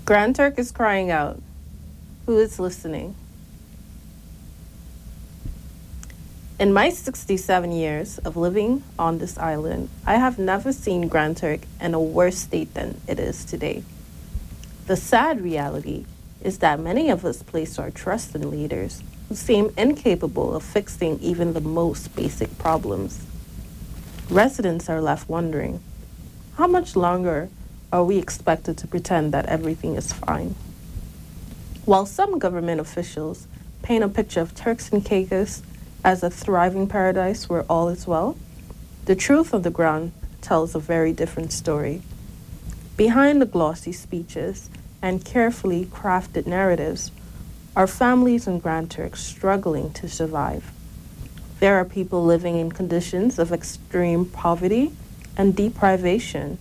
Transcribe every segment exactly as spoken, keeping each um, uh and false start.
Grand Turk is crying out. Who is listening? In my sixty-seven years of living on this island, I have never seen Grand Turk in a worse state than it is today. The sad reality is that many of us place our trust in leaders who seem incapable of fixing even the most basic problems. Residents are left wondering, how much longer are we expected to pretend that everything is fine? While some government officials paint a picture of Turks and Caicos as a thriving paradise where all is well, the truth on the ground tells a very different story. Behind the glossy speeches and carefully crafted narratives are families in Grand Turk struggling to survive. There are people living in conditions of extreme poverty and deprivation.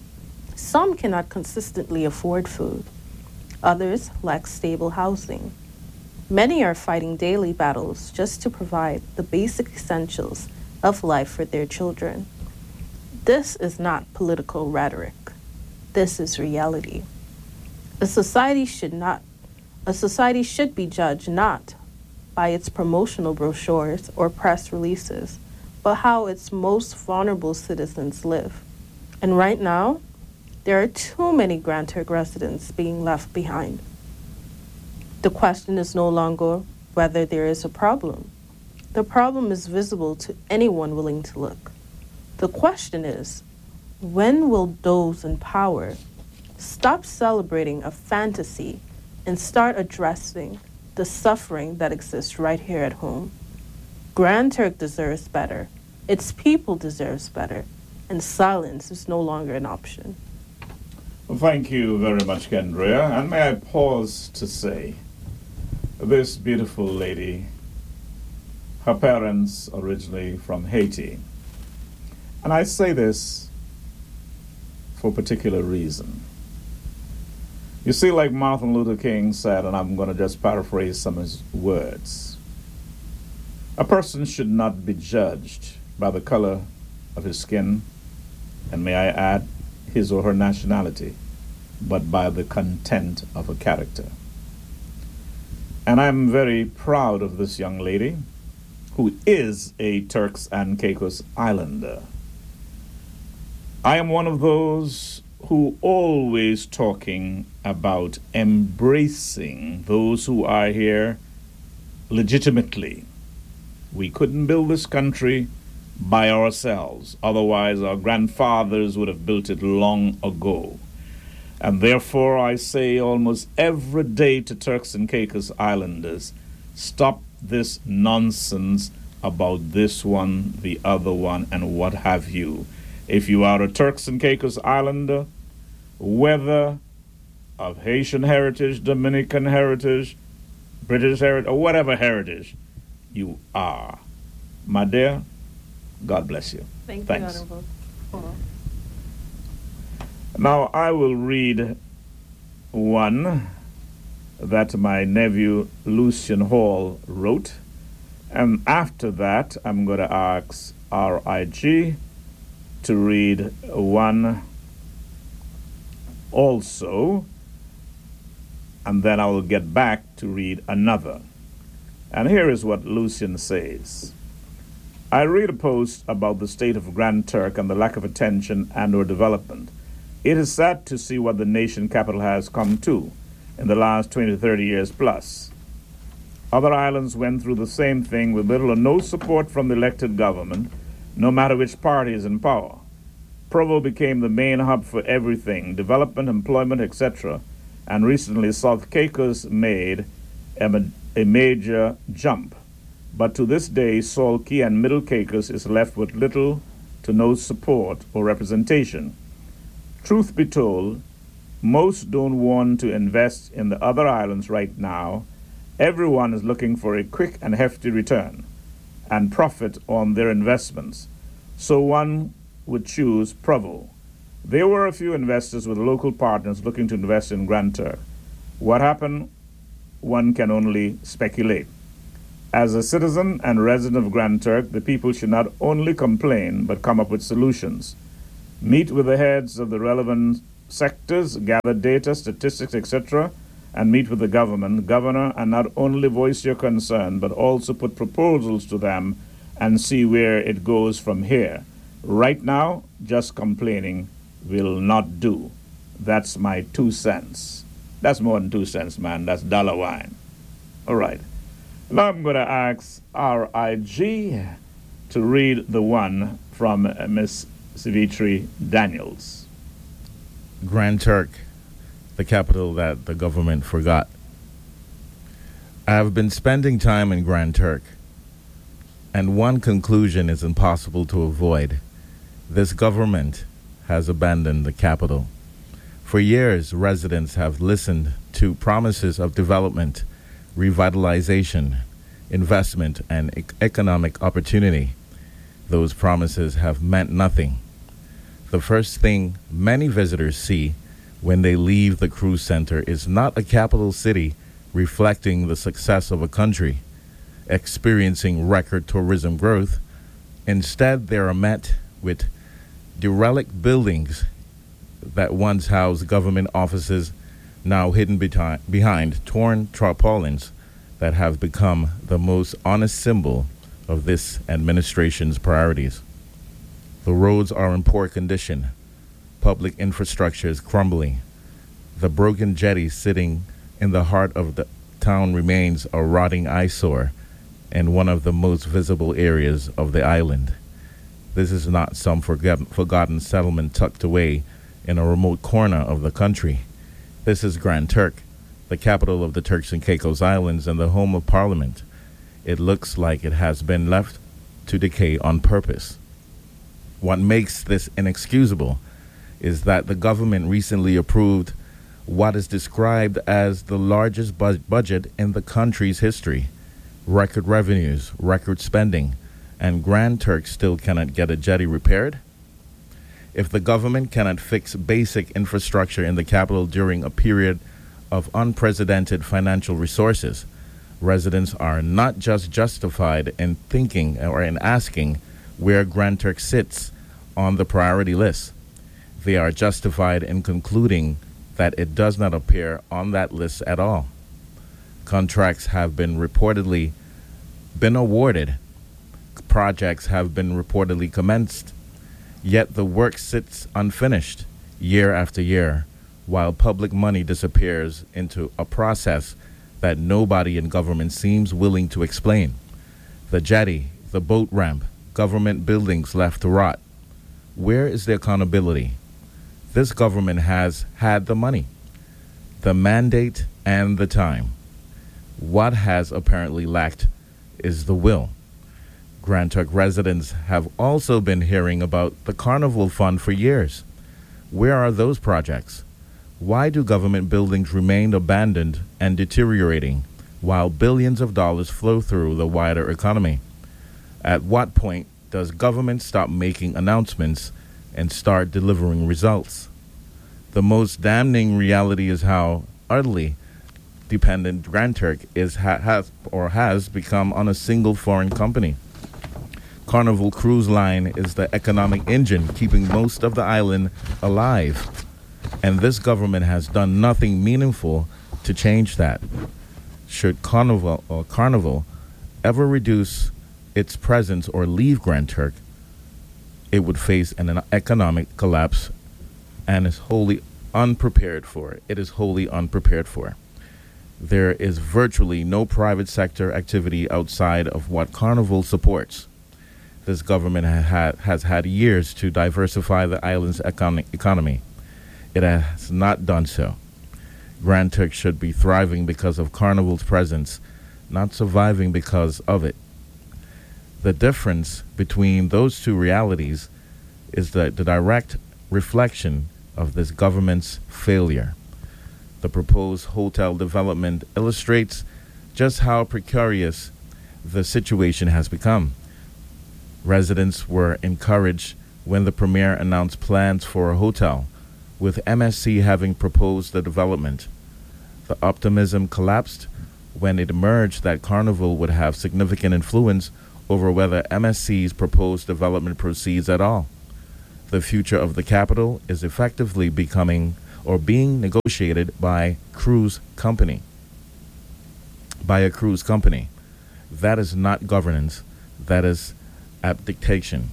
Some cannot consistently afford food. Others lack stable housing. Many are fighting daily battles just to provide the basic essentials of life for their children. This is not political rhetoric. This is reality. A society should not, a society should be judged not by its promotional brochures or press releases, but how its most vulnerable citizens live. And right now, there are too many Grand Turk residents being left behind. The question is no longer whether there is a problem. The problem is visible to anyone willing to look. The question is, when will those in power stop celebrating a fantasy and start addressing the suffering that exists right here at home? Grand Turk deserves better. Its people deserves better. And silence is no longer an option. Well, thank you very much, Kendria. And may I pause to say, this beautiful lady, her parents originally from Haiti. And I say this for a particular reason. You see, like Martin Luther King said, and I'm going to just paraphrase some of his words, a person should not be judged by the color of his skin, and may I add, his or her nationality, but by the content of a character. And I'm very proud of this young lady, who is a Turks and Caicos Islander. I am one of those who always talking about embracing those who are here legitimately. We couldn't build this country by ourselves. Otherwise, our grandfathers would have built it long ago. And therefore, I say almost every day to Turks and Caicos Islanders, stop this nonsense about this one, the other one, and what have you. If you are a Turks and Caicos Islander, whether of Haitian heritage, Dominican heritage, British heritage, or whatever heritage you are, my dear, God bless you. Thank Thanks. you, Honorable. Oh. Now I will read one that my nephew Lucian Hall wrote, and after that I'm going to ask R I G to read one also, and then I will get back to read another. And here is what Lucian says. I read a post about the state of Grand Turk and the lack of attention and or development. It is sad to see what the nation capital has come to in the last twenty to thirty years plus. Other islands went through the same thing with little or no support from the elected government, no matter which party is in power. Provo became the main hub for everything, development, employment, et cetera. And recently, South Caicos made a, ma- a major jump. But to this day, Salt Cay and Middle Caicos is left with little to no support or representation. Truth be told, most don't want to invest in the other islands right now. Everyone is looking for a quick and hefty return and profit on their investments. So one would choose Provo. There were a few investors with local partners looking to invest in Grand Turk. What happened? One can only speculate. As a citizen and resident of Grand Turk, the people should not only complain but come up with solutions. Meet with the heads of the relevant sectors, gather data, statistics, et cetera, and meet with the government, governor, and not only voice your concern, but also put proposals to them and see where it goes from here. Right now, just complaining will not do. That's my two cents. That's more than two cents, man. That's dollar wine. All right. Now I'm going to ask R I G to read the one from uh, Miss Savitri Daniels. Grand Turk, the capital that the government forgot. I have been spending time in Grand Turk, and one conclusion is impossible to avoid. This government has abandoned the capital. For years, residents have listened to promises of development, revitalization, investment, and e- economic opportunity. Those promises have meant nothing. The first thing many visitors see when they leave the cruise center is not a capital city reflecting the success of a country, experiencing record tourism growth. Instead, they are met with derelict buildings that once housed government offices, now hidden beti- behind torn tarpaulins that have become the most honest symbol of this administration's priorities. The roads are in poor condition. Public infrastructure is crumbling. The broken jetty sitting in the heart of the town remains a rotting eyesore and one of the most visible areas of the island. This is not some forgotten, forgotten settlement tucked away in a remote corner of the country. This is Grand Turk, the capital of the Turks and Caicos Islands and the home of Parliament. It looks like it has been left to decay on purpose. What makes this inexcusable is that the government recently approved what is described as the largest bu- budget in the country's history. Record revenues, record spending, and Grand Turk still cannot get a jetty repaired? If the government cannot fix basic infrastructure in the capital during a period of unprecedented financial resources, residents are not just justified in thinking or in asking where Grand Turk sits on the priority list. They are justified in concluding that it does not appear on that list at all. Contracts have been reportedly been awarded. Projects have been reportedly commenced. Yet the work sits unfinished year after year, while public money disappears into a process that nobody in government seems willing to explain. The jetty, the boat ramp, government buildings left to rot. Where is the accountability? This government has had the money, the mandate, and the time. What has apparently lacked is the will. Grand Turk residents have also been hearing about the Carnival Fund for years. Where are those projects? Why do government buildings remain abandoned and deteriorating while billions of dollars flow through the wider economy? At what point does government stop making announcements and start delivering results? The most damning reality is how utterly dependent Grand Turk is ha- has or has become on a single foreign company. Carnival Cruise Line is the economic engine keeping most of the island alive, and this government has done nothing meaningful to change that. Should Carnival or Carnival ever reduce its presence or leave Grand Turk, it would face an economic collapse and is wholly unprepared for it. It is wholly unprepared for. There is virtually no private sector activity outside of what Carnival supports. This government ha- ha- has had years to diversify the island's econ- economy. It has not done so. Grand Turk should be thriving because of Carnival's presence, not surviving because of it. The difference between those two realities is the, the direct reflection of this government's failure. The proposed hotel development illustrates just how precarious the situation has become. Residents were encouraged when the premier announced plans for a hotel, with M S C having proposed the development. The optimism collapsed when it emerged that Carnival would have significant influence over whether M S C's proposed development proceeds at all. the future of the capital is effectively becoming or being negotiated by cruise company. By a cruise company. That is not governance. That is abdication.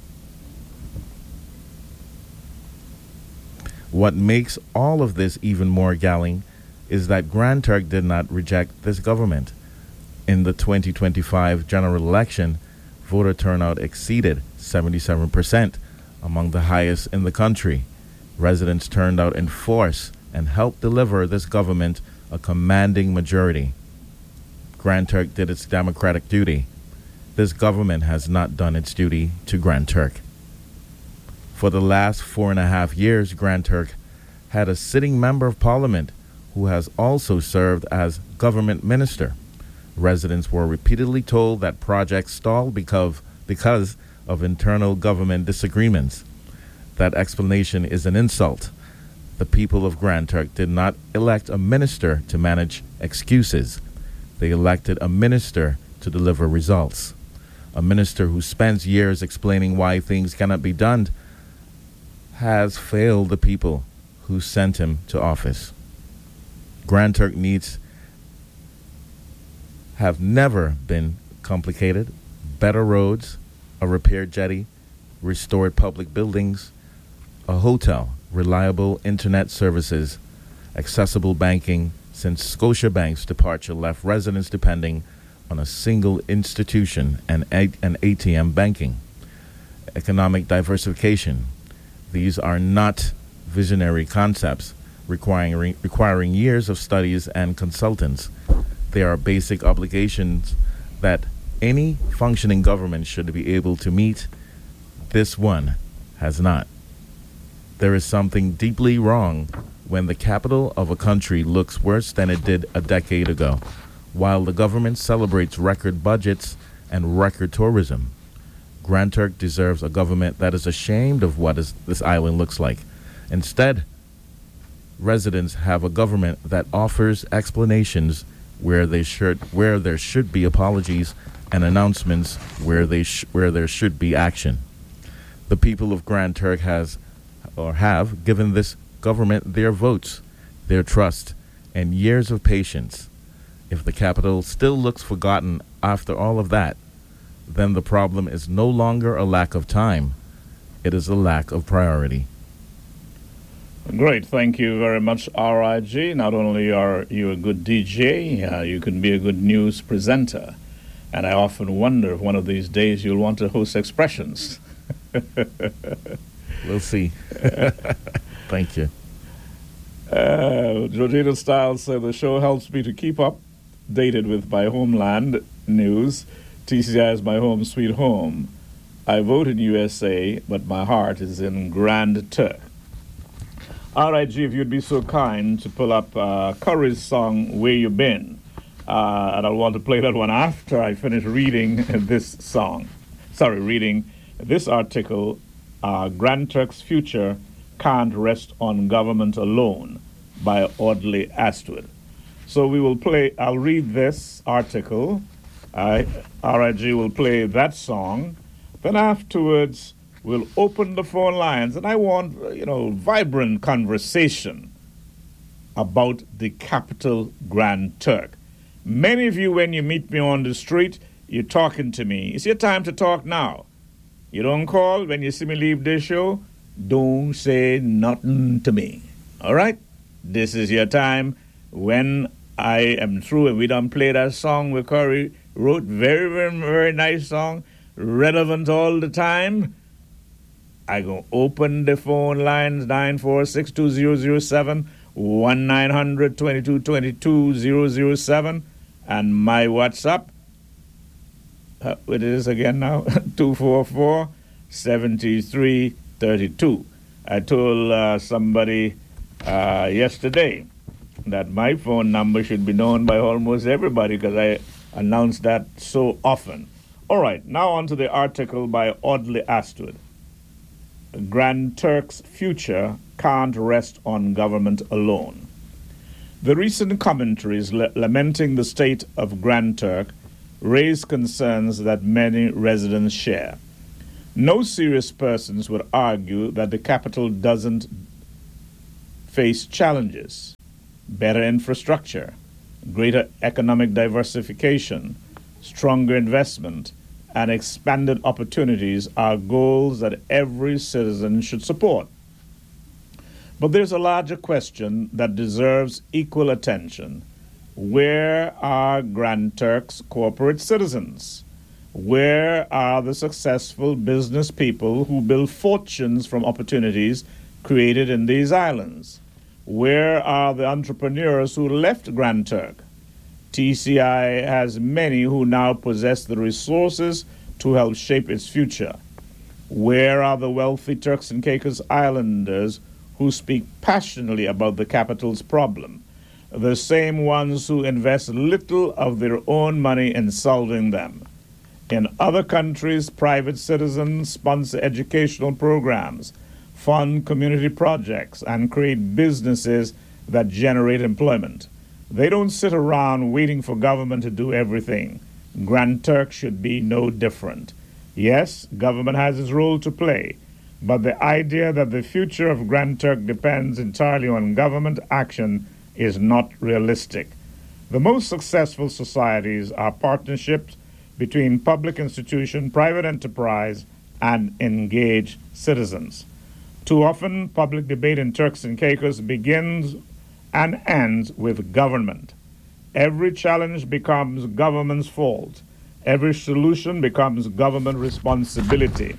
What makes all of this even more galling is that Grand Turk did not reject this government. In the twenty twenty-five general election, voter turnout exceeded seventy-seven percent, among the highest in the country. Residents turned out in force and helped deliver this government a commanding majority. Grand Turk did its democratic duty. This government has not done its duty to Grand Turk. For the last four and a half years, Grand Turk had a sitting member of parliament who has also served as government minister. Residents were repeatedly told that projects stalled because, because of internal government disagreements. That explanation is an insult. The people of Grand Turk did not elect a minister to manage excuses. They elected a minister to deliver results. A minister who spends years explaining why things cannot be done has failed the people who sent him to office. Grand Turk needs have never been complicated. Better roads, a repaired jetty, restored public buildings, a hotel, reliable internet services, accessible banking, since Scotiabank's departure left residents depending on a single institution and a- and A T M banking. Economic diversification. These are not visionary concepts requiring re- requiring years of studies and consultants. They are basic obligations that any functioning government should be able to meet. This one has not. There is something deeply wrong when the capital of a country looks worse than it did a decade ago, while the government celebrates record budgets and record tourism. Grand Turk deserves a government that is ashamed of what is, this island looks like. Instead, residents have a government that offers explanations where they should, where there should be apologies, and announcements where they sh- where there should be action. The people of Grand Turk has or have given this government their votes, their trust, and years of patience. If the capital still looks forgotten after all of that, then the problem is no longer a lack of time. It is a lack of priority. Great. Thank you very much, R I G. Not only are you a good D J, uh, you can be a good news presenter. And I often wonder if one of these days you'll want to host Expressions. We'll see. Thank you. Uh, Georgina Stiles said the show helps me to keep updated with my homeland news. T C I is my home sweet home. I vote in U S A, but my heart is in Grand Turk. R I G, if you'd be so kind to pull up uh, Curry's song, Where You Been? Uh, and I'll want to play that one after I finish reading this song. Sorry, reading this article, uh, Grand Turk's Future Can't Rest on Government Alone by Audley Astwood. So we will play, I'll read this article. Uh, R I G will play that song. Then afterwards, we'll open the phone lines. And I want, you know, vibrant conversation about the capital, Grand Turk. Many of you, when you meet me on the street, you're talking to me. It's your time to talk now. You don't call when you see me leave this show. Don't say nothing to me. All right? This is your time. When I am through and we don't play that song with Curry wrote, very, very, very nice song, relevant all the time, I go open the phone lines, nine four six, two zero zero seven, one nine hundred, twenty-two twenty-two, zero zero seven, and my WhatsApp, uh, it is again now, two four four, seven three three two. I told uh, somebody uh, yesterday that my phone number should be known by almost everybody because I announce that so often. All right, now on to the article by Audley Astwood. Grand Turk's future can't rest on government alone. The recent commentaries la- lamenting the state of Grand Turk raise concerns that many residents share. No serious persons would argue that the capital doesn't face challenges. Better infrastructure, greater economic diversification, stronger investment, and expanded opportunities are goals that every citizen should support. But there's a larger question that deserves equal attention. Where are Grand Turk's corporate citizens? Where are the successful business people who build fortunes from opportunities created in these islands? Where are the entrepreneurs who left Grand Turk? T C I has many who now possess the resources to help shape its future. Where are the wealthy Turks and Caicos Islanders who speak passionately about the capital's problem? The same ones who invest little of their own money in solving them. In other countries, private citizens sponsor educational programs, fund community projects, and create businesses that generate employment. They don't sit around waiting for government to do everything. Grand Turk should be no different. Yes, government has its role to play, but the idea that the future of Grand Turk depends entirely on government action is not realistic. The most successful societies are partnerships between public institution, private enterprise, and engaged citizens. Too often, public debate in Turks and Caicos begins and ends with government. Every challenge becomes government's fault. Every solution becomes government responsibility.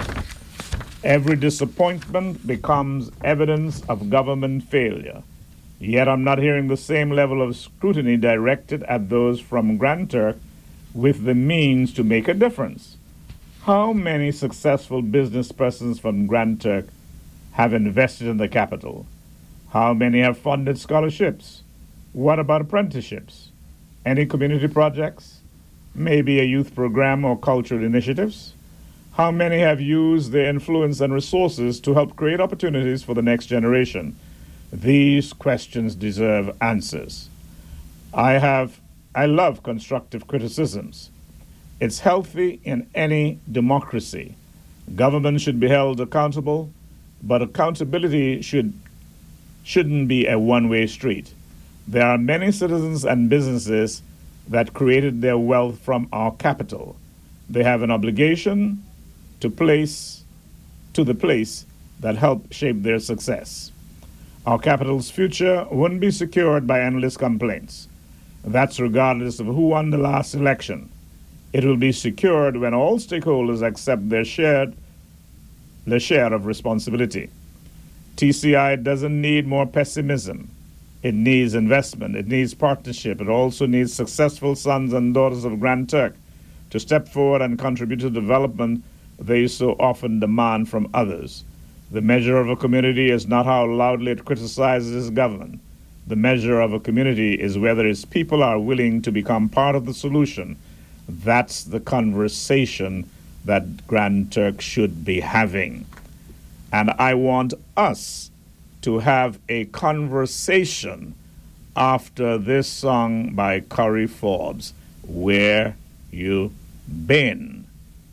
Every disappointment becomes evidence of government failure. Yet I'm not hearing the same level of scrutiny directed at those from Grand Turk with the means to make a difference. How many successful business persons from Grand Turk have invested in the capital? How many have funded scholarships? What about apprenticeships? Any community projects? Maybe a youth program or cultural initiatives? How many have used their influence and resources to help create opportunities for the next generation? These questions deserve answers. I have, I love constructive criticisms. It's healthy in any democracy. Government should be held accountable, but accountability should, shouldn't be a one-way street. There are many citizens and businesses that created their wealth from our capital. They have an obligation to place to the place that helped shape their success. Our capital's future wouldn't be secured by endless complaints. That's regardless of who won the last election. It will be secured when all stakeholders accept their shared their share of responsibility. T C I doesn't need more pessimism. It needs investment. It needs partnership. It also needs successful sons and daughters of Grand Turk to step forward and contribute to development they so often demand from others. The measure of a community is not how loudly it criticizes its government. The measure of a community is whether its people are willing to become part of the solution. That's the conversation that Grand Turk should be having. And I want us to have a conversation after this song by Corey Forbes, Where You Been?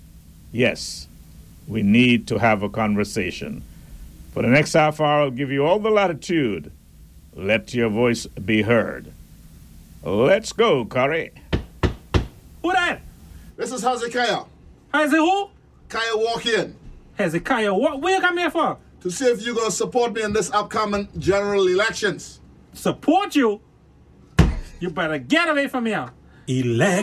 Yes, we need to have a conversation. For the next half hour, I'll give you all the latitude. Let your voice be heard. Let's go, Corey. Who that? This is Hezekiah. How's it who? Kaya walk in Hezekiah, what? Where you come here for? to see if you're going to support me in this upcoming general elections. Support you? You better get away from here. Elect.